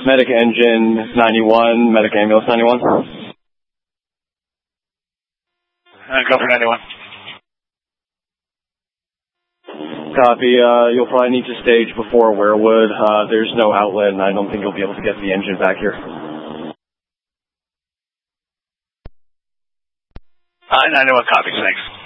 Medic Engine 91, Medic Ambulance 91. Go for 91. Copy. You'll probably need to stage before Werewood. There's no outlet, and I don't think you'll be able to get the engine back here. 91 copies, thanks.